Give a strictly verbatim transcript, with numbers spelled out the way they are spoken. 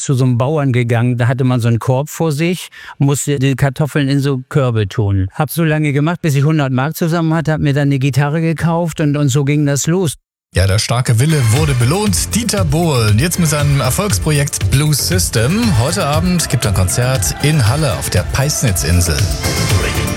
zu so einem Bauern gegangen, da hatte man so einen Korb vor sich, musste die Kartoffeln in so Körbe tun. Hab so lange gemacht, bis ich hundert Mark zusammen hatte, hab mir dann eine Gitarre gekauft und, und so ging das los. Ja, der starke Wille wurde belohnt. Dieter Bohlen, jetzt mit seinem Erfolgsprojekt Blues System. Heute Abend gibt er ein Konzert in Halle auf der Peisnitzinsel.